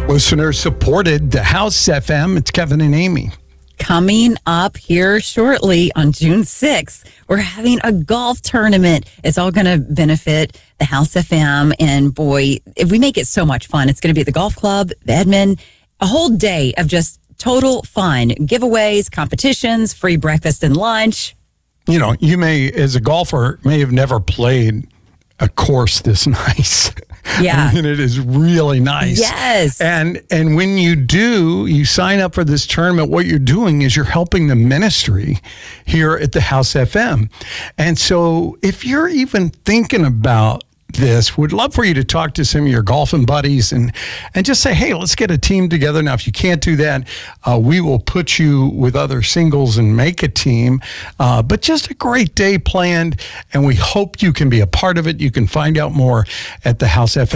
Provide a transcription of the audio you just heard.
Listener supported the House FM. It's Kevin and Amy. Coming up here shortly on June 6th, we're having a golf tournament. It's all going to benefit the House FM. And boy, if we make it so much fun, it's going to be at the golf club, the Edmond, a whole day of just total fun. Giveaways, competitions, free breakfast and lunch. You know, you may, as a golfer, may have never played a course this nice. Yeah. I mean, it is really nice. Yes. And when you do, you sign up for this tournament, what you're doing is you're helping the ministry here at the House FM. And so if you're even thinking about this, would love for you to talk to some of your golfing buddies and just say, hey, let's get a team together. Now, if you can't do that, we will put you with other singles and make a team. But just a great day planned, and we hope you can be a part of it. You can find out more at the House FM.